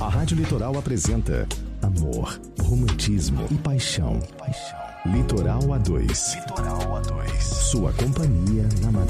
A Rádio Litoral apresenta amor, romantismo e paixão. Litoral A2. Sua companhia na madrugada.